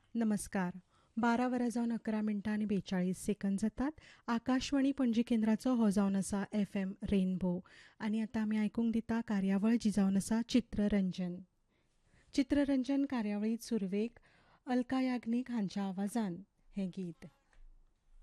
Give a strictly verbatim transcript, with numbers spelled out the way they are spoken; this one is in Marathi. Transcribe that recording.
नमस्कार. बारा वरां जावन अकरा मिनटां आनी बेचाळीस सेकंद जातात. आकाशवाणी पणजी केंद्राचो हो जावन आसा एफ एम रेनबो आनी आतां आमी आयकूंक दिता कार्यावळ जी जावन आसा चित्ररंजन. चित्ररंजन कार्यावळीत सुरवेक अलका याग्नीक हांच्या आवाजान हें गीत.